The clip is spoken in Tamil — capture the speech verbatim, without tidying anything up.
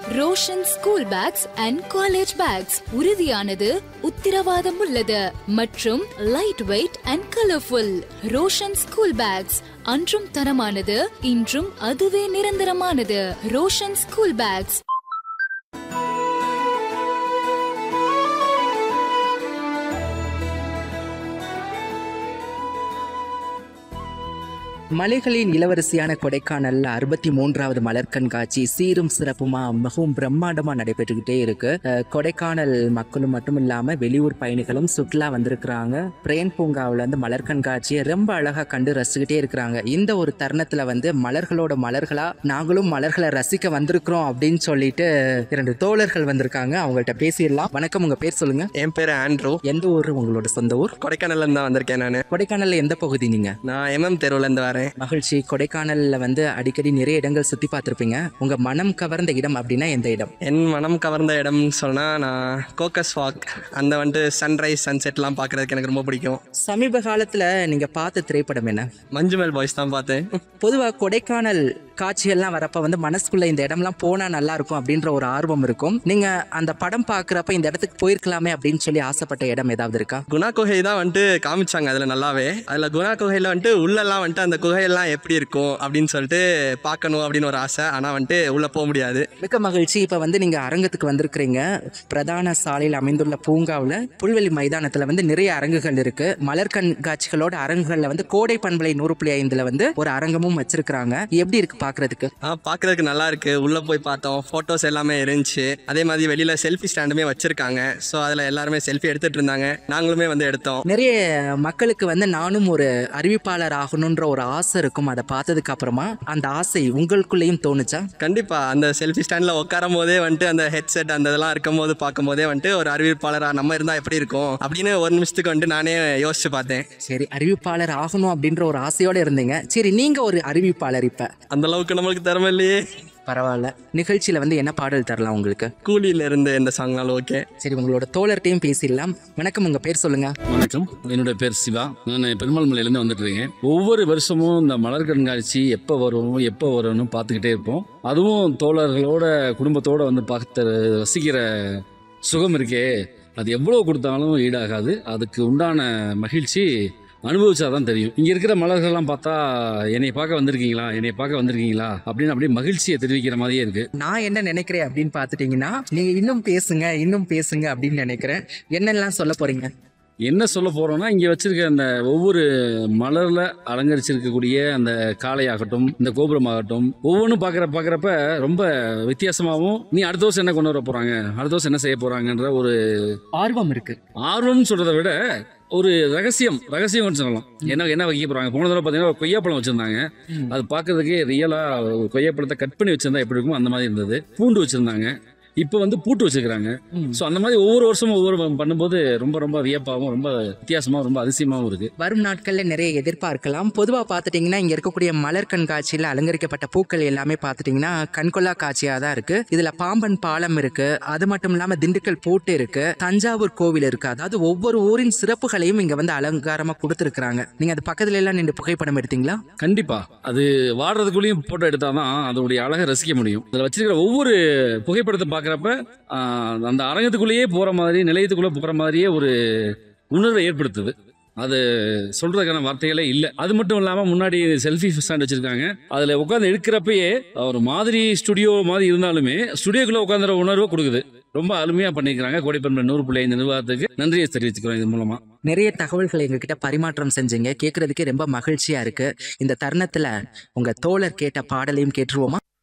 Roshan school packs and college bags உறுதியானது, உத்திரவாதம் உள்ளது மற்றும் light weight and colourful. Roshan school packs அன்றும் தரமானது, இன்றும் அதுவே நிரந்தரமானது. Roshan school packs. மலைகளின் இளவரசியான கொடைக்கானல்ல அறுபத்தி மூன்றாவது மலர் கண்காட்சி சீரும் சிறப்புமா மிகவும் பிரம்மாண்டமா நடைபெற்றுக்கிட்டே இருக்கு. கொடைக்கானல் மக்களும் மட்டும் இல்லாம வெளியூர் பயணிகளும் சுற்றுலா வந்திருக்கிறாங்க. பிரேன் பூங்காவில இருந்து மலர் கண்காட்சியை ரொம்ப அழகா கண்டு ரசிச்சுக்கிட்டே இருக்கிறாங்க. இந்த ஒரு தருணத்துல வந்து மலர்களோட மலர்களா நாங்களும் மலர்களை ரசிக்க வந்திருக்கிறோம் அப்படின்னு சொல்லிட்டு இரண்டு தோழர்கள் வந்திருக்காங்க. அவங்கள்ட்ட பேசிடலாம். வணக்கம், உங்க பேர் சொல்லுங்க. என் பேர் ஆண்ட்ரூ. எந்த ஊர் உங்களோட சொந்த ஊர்? கொடைக்கானல்ல இருந்து தான் வந்திருக்கேன் நான். கொடைக்கானல்ல எந்த பகுதி நீங்க? நான் எம்எம் தெருவுல இருந்து வரேன். மகிழ்ச்சி. கொடைக்கானல்ல வந்து அடிக்கடி நிறைய இடங்கள் சுத்தி பார்த்திருப்பீங்க. உங்க மனம் கவர்ந்த இடம் அப்படின்னா எந்த இடம்? என் மனம் கவர்ந்த இடம் சொன்னா நான் கோக்கஸ் வாக், அந்த வந்துட்டு சன்ரைஸ் சன்செட்லாம் பார்க்கறதுக்கு எனக்கு ரொம்ப பிடிக்கும். சமீப காலத்துல நீங்க பார்த்த திரைப்படம் என்ன? மஞ்சுமெல் பாய்ஸ் தான் பார்த்தேன். பொதுவா கொடைக்கானல் காட்சிகள்லாம் வரப்ப வந்து மனசுக்குள்ள இந்த இடம்லாம் போனா நல்லா இருக்கும் அப்படின்ற ஒரு ஆர்வம் இருக்கும். நீங்க அந்த படம் பாக்குறப்ப இந்த இடத்துக்கு போயிருக்கலாமே அப்படின்னு சொல்லி ஆசைப்பட்ட இடம் ஏதாவது இருக்கா? குணா குகை தான் வந்துட்டு காமிச்சாங்க அதுல நல்லாவே. அதுல குணா குகையில வந்துட்டு உள்ளெல்லாம் வந்துட்டு அந்த குகையெல்லாம் எப்படி இருக்கும் அப்படின்னு சொல்லிட்டு பார்க்கணும் அப்படின்னு ஒரு ஆசை. ஆனா வந்துட்டு உள்ள போக முடியாது. மிக்க மகிழ்ச்சி. இப்ப வந்து நீங்க அரங்கத்துக்கு வந்திருக்கிறீங்க. பிரதான சாலையில் அமைந்துள்ள பூங்காவில் புல்வெளி மைதானத்துல வந்து நிறைய அரங்குகள் இருக்கு. மலர் கண்காட்சிகளோட அரங்குகள்ல வந்து கோடை பண்பலை நூறு புள்ளி ஐந்துல வந்து ஒரு அரங்கமும் வச்சிருக்காங்க. எப்படி இருக்கு பாக்குறதுக்கு? ஆஹ் பாக்குறதுக்கு நல்லா இருக்கு. உள்ள போய் பார்த்தோம், போட்டோஸ் எல்லாமே இருந்துச்சு. அதே மாதிரி வெளியில செல்ஃபி ஸ்டாண்டுமே வச்சிருக்காங்க. ஸோ அதுல எல்லாருமே செல்ஃபி எடுத்துட்டு இருந்தாங்க. நாங்களுமே வந்து எடுத்தோம். நிறைய மக்களுக்கு வந்து நானும் ஒரு அறிவிப்பாளர் ஆகணும்ன்ற ஒரு ஆசை இருக்கும். அதை பார்த்ததுக்கு அப்புறமா அந்த ஆசை உங்களுக்குள்ளேயும் தோணுச்சா? கண்டிப்பா. அந்த செல்ஃபி ஸ்டாண்ட்ல உட்காரும் போதே வந்துட்டு அந்த ஹெட்செட் அந்த இதெல்லாம் இருக்கும் போது பார்க்கும் போதே வந்துட்டு ஒரு அறிவிப்பாளரா நம்ம இருந்தா எப்படி இருக்கும் அப்படின்னு ஒரு நிமிஷத்துக்கு வந்துட்டு நானே யோசிச்சு பார்த்தேன். சரி, அறிவிப்பாளர் ஆகணும் அப்படின்ற ஒரு ஆசையோட இருந்தீங்க. சரி, நீங்க ஒரு அறிவிப்பாளர். இப்ப அந்த அளவுக்கு நம்மளுக்கு திறமை இல்லையே. பரவாயில்ல. நிகழ்ச்சியில வந்து என்ன பாடல் தரலாம் உங்களுக்கு? கூலியில இருந்து எந்த சாங்னாலும் ஓகே. சரி, உங்களோட தோழர்கிட்டையும் பேசிடலாம். வணக்கம், உங்க பேர் சொல்லுங்க. வணக்கம், என்னுடைய பேர் சிவா. நான் பெருமாள் மலையிலேருந்து வந்துட்டு இருக்கேன். ஒவ்வொரு வருஷமும் இந்த மலர் கண்காட்சி எப்போ வரும் எப்போ வரும்னு பார்த்துக்கிட்டே இருப்போம். அதுவும் தோழர்களோட குடும்பத்தோட வந்து பார்த்து ரசிக்கிற சுகம் இருக்கே, அது எவ்வளோ கொடுத்தாலும் ஈடாகாது. அதுக்கு உண்டான மகிழ்ச்சி அனுபவிச்சாதான் தெரியும். இங்க இருக்கிற மலர்கள்லாம் பார்த்தா என்னை பார்க்க வந்திருக்கீங்களா என்னை பார்க்க வந்திருக்கீங்களா அப்படின்னு அப்படியே மகிழ்ச்சியை தெரிவிக்கிற மாதிரியே இருக்கு. நான் என்ன நினைக்கிறேன் அப்படின்னு பார்த்துட்டீங்கன்னா, நீங்க இன்னும் பேசுங்க இன்னும் பேசுங்க அப்படின்னு நினைக்கிறேன். என்னெல்லாம் சொல்ல போறீங்க? என்ன சொல்ல போறோம்னா, இங்க வச்சிருக்க அந்த ஒவ்வொரு மலர்ல அலங்கரிச்சிருக்கக்கூடிய அந்த காளையாகட்டும், இந்த கோபுரமாகட்டும், ஒவ்வொன்றும் பாக்குற பாக்குறப்ப ரொம்ப வித்தியாசமாகவும், நீ அடுத்த வருஷம் என்ன கொண்டு வர போறாங்க, அடுத்த வருஷம் என்ன செய்ய போறாங்கன்ற ஒரு ஆர்வம் இருக்கு. ஆர்வம்னு சொல்றதை விட ஒரு ரகசியம் ரகசியம் சொல்லலாம். என்ன என்ன வைக்க போறாங்க. போன தடவை பார்த்தீங்கன்னா ஒரு கொய்யாப்பழம் வச்சிருந்தாங்க. அது பார்க்கறதுக்கே ரியலா கொய்யாப்பழத்தை கட் பண்ணி வச்சிருந்தா எப்படி இருக்கும் அந்த மாதிரி இருந்தது. பூண்டு வச்சிருந்தாங்க, இப்போ வந்து பூட்டு வச்சுக்கிறாங்க. ஸோ அந்த மாதிரி ஒவ்வொரு வருஷமும் ஒவ்வொரு பண்ணும்போது ரொம்ப ரொம்ப வியப்பாகவும் ரொம்ப வித்தியாசமாகவும் ரொம்ப அதிசயமாகவும் இருக்கு. வரும் நாட்களில் நிறைய எதிர்பார்க்கலாம். பொதுவாக பார்த்துட்டிங்கன்னா இங்கே இருக்கக்கூடிய மலர் கண்காட்சியில் அலங்கரிக்கப்பட்ட பூக்கள் எல்லாமே பார்த்துட்டிங்கன்னா கண்கொள்ளா காட்சியாக தான் இருக்கு. இதில் பாம்பன் பாலம் இருக்கு, அது மட்டும் இல்லாமல் திண்டுக்கல் பூட்டு இருக்கு, தஞ்சாவூர் கோவில் இருக்கு. அதாவது ஒவ்வொரு ஊரின் சிறப்புகளையும் இங்கே வந்து அலங்காரமாக கொடுத்துருக்குறாங்க. நீங்கள் அது பக்கத்துல எல்லாம் நின்று புகைப்படம் எடுத்தீங்களா? கண்டிப்பா. அது வாடுறதுக்குள்ளேயும் போட்டோ எடுத்தாதான் அதோடைய அழகை ரசிக்க முடியும். அதில் வச்சிருக்கிற ஒவ்வொரு புகைப்படத்தை பார்க்குறப்ப அந்த அரங்கத்துக்குள்ளேயே போற மாதிரி, நிலையத்துக்குள்ள போற மாதிரியே ஒரு உணர்வை ஏற்படுத்துது. அது சொல்றதுக்கான வார்த்தைகளே இல்லை. அது மட்டும் இல்லாமல் முன்னாடி செல்ஃபி ஸ்டாண்ட் வச்சிருக்காங்க. அதில் உட்காந்து எடுக்கிறப்பயே ஒரு மாதிரி ஸ்டுடியோ மாதிரி இருந்தாலுமே ஸ்டுடியோக்குள்ள உட்காந்துற உணர்வை கொடுக்குது. ரொம்ப அருமையா பண்ணிக்கிறாங்க. கோடைப்பண்பலை நூறு புள்ளி ஐந்து நிர்வாகத்துக்கு நன்றியை தெரிவிச்சுக்கிறோம். இது மூலமா நிறைய தகவல்களை எங்ககிட்ட பரிமாற்றம் செஞ்சீங்க. கேட்கறதுக்கே ரொம்ப மகிழ்ச்சியா இருக்கு. இந்த தருணத்துல உங்க தோழர் கேட்ட பாடலையும் கேட்டுருவோமா?